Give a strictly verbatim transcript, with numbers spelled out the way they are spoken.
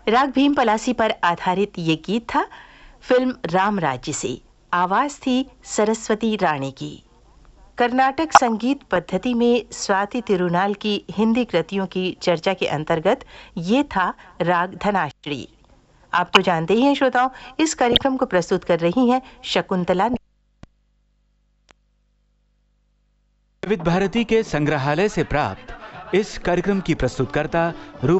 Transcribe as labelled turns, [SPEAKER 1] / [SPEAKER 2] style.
[SPEAKER 1] राग भीम पलासी पर आधारित ये गीत था फिल्म राम राज्य से। आवाज थी सरस्वती राणी की। कर्नाटक संगीत पद्धति में स्वाति तिरुनाल की हिंदी कृतियों की चर्चा के अंतर्गत ये था राग धनाश्री। आप तो जानते ही हैं श्रोताओं, इस कार्यक्रम को प्रस्तुत कर रही हैं शकुंतला।
[SPEAKER 2] विविध भारती के संग्रहालय से प्राप्त इस कार्यक्रम की प्रस्तुतकर्ता रूप